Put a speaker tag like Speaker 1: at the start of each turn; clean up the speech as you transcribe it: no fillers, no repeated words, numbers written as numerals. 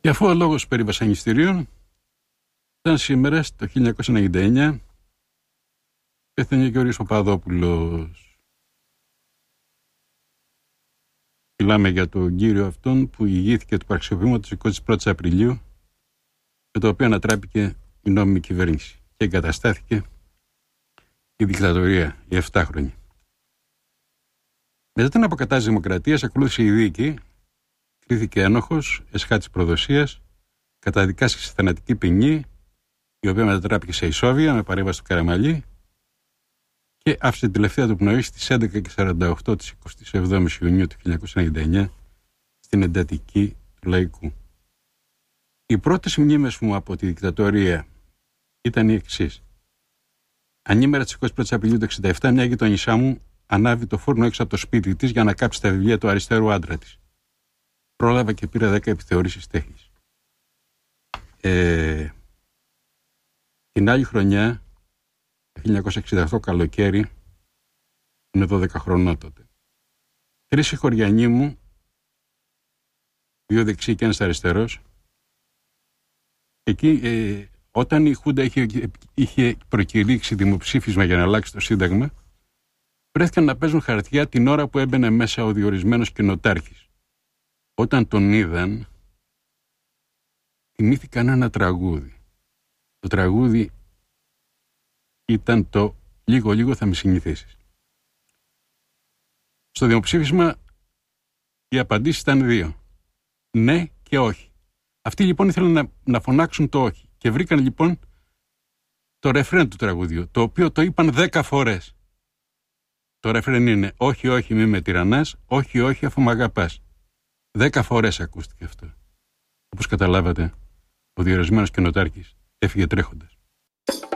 Speaker 1: Και αφού ο λόγος περί βασανιστήριων, ήταν σήμερα, το 1999, πέθανε και ο Γιώργος Παπαδόπουλος. Μιλάμε για τον κύριο αυτόν που ηγήθηκε του πραξικοπήματος 21 Απριλίου, με το οποίο ανατράπηκε η νόμιμη κυβέρνηση και εγκαταστάθηκε η δικτατορία, η 7 χρόνια. Μετά την αποκατάσταση δημοκρατίας ακολούθησε η δίκη, κρίθηκε ένοχος, εσχάτης προδοσίας, καταδικάστηκε σε θανατική ποινή, η οποία μετατράπηκε σε ισόβια με παρέμβαση του Καραμαλή και άφησε την τελευταία του πνοή στις 11:48 της 27ης Ιουνίου του 1999 στην εντατική του Λαϊκού. Οι πρώτες μνήμες μου από τη δικτατορία ήταν οι εξής. Ανήμερα της 21ης Απριλίου του 1967, μια γειτονισά μου ανάβει το φούρνο έξω από το σπίτι της για να κάψει τα βιβλία του αριστερού άντρα της. Πρόλαβα και πήρα 10 επιθεωρήσεις τέχνης. Την άλλη χρονιά, το 1968 καλοκαίρι, είναι 12 χρονών τότε. 3 συγχωριανοί μου, 2 δεξιοί και ένας αριστερός, εκεί όταν η Χούντα είχε προκηρύξει δημοψήφισμα για να αλλάξει το Σύνταγμα, βρέθηκαν να παίζουν χαρτιά την ώρα που έμπαινε μέσα ο διορισμένος κοινοτάρχης. Όταν τον είδαν, θυμήθηκαν ένα τραγούδι. Το τραγούδι ήταν το «Λίγο-λίγο θα με συνηθίσεις». Στο δημοψήφισμα οι απαντήσεις ήταν 2. Ναι και όχι. Αυτοί λοιπόν ήθελαν να φωνάξουν το όχι. Και βρήκαν λοιπόν το ρεφρέν του τραγουδιού, το οποίο το είπαν 10 φορές. Το ρεφρέν είναι «Όχι, όχι, μη με τυραννάς, όχι, όχι, αφού μ' αγαπάς». 10 φορές ακούστηκε αυτό. Όπως καταλάβατε, ο διορισμένος κοινοτάρχης έφυγε τρέχοντας.